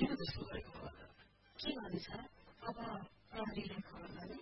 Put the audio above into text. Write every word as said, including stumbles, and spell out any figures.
किन त्यस्तो गरेको होला त? के मानेछ? अब प्रहरीले खबर गरे